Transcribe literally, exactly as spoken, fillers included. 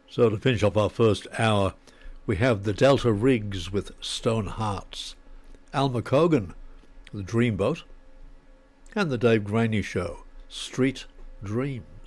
So to finish off our first hour, we have the Delta Rigs with Stone Hearts, Al McCogan, The Dreamboat, and the Dave Graney Show, Street Dreams.